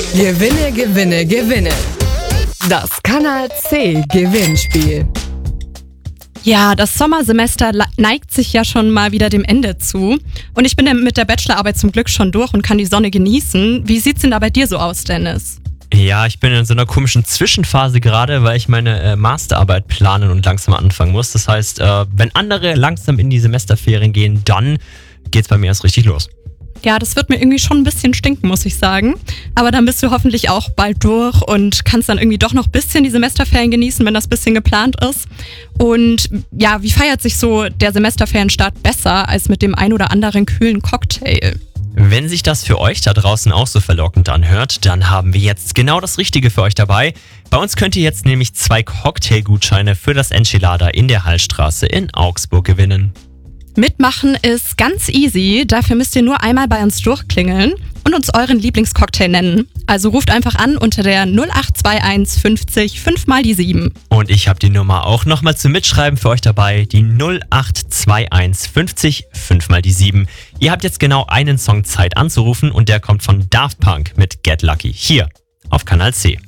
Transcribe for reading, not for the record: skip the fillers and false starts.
Gewinne, gewinne, gewinne. Das Kanal C Gewinnspiel. Ja, das Sommersemester neigt sich ja schon mal wieder dem Ende zu. Und ich bin dann mit der Bachelorarbeit zum Glück schon durch und kann die Sonne genießen. Wie sieht's denn da bei dir so aus, Dennis? Ja, ich bin in so einer komischen Zwischenphase gerade, weil ich meine Masterarbeit planen und langsam anfangen muss. Das heißt, wenn andere langsam in die Semesterferien gehen, dann geht's bei mir erst richtig los. Ja, das wird mir irgendwie schon ein bisschen stinken, muss ich sagen. Aber dann bist du hoffentlich auch bald durch und kannst dann irgendwie doch noch ein bisschen die Semesterferien genießen, wenn das ein bisschen geplant ist. Und ja, wie feiert sich so der Semesterferienstart besser als mit dem ein oder anderen kühlen Cocktail? Wenn sich das für euch da draußen auch so verlockend anhört, dann haben wir jetzt genau das Richtige für euch dabei. Bei uns könnt ihr jetzt nämlich 2 Cocktailgutscheine für das Enchilada in der Hallstraße in Augsburg gewinnen. Mitmachen ist ganz easy. Dafür müsst ihr nur einmal bei uns durchklingeln und uns euren Lieblingscocktail nennen. Also ruft einfach an unter der 0821 50 5 mal die 7. Und ich habe die Nummer auch nochmal zum Mitschreiben für euch dabei, die 0821 50 5 mal die 7. Ihr habt jetzt genau einen Song Zeit anzurufen und der kommt von Daft Punk mit Get Lucky hier auf Kanal C.